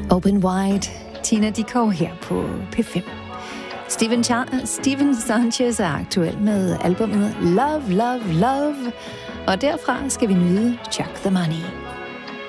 Open Wide, Tina Dickow her på P5. Steven Sanchez er aktuel med albumet Love, Love, Love, og derfra skal vi nyde Chuck the Money.